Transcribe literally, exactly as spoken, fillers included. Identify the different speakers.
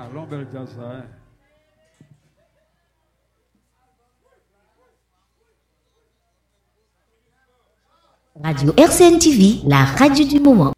Speaker 1: l'ombre jazz ça. Hein.
Speaker 2: Radio R C N T V, la radio du moment.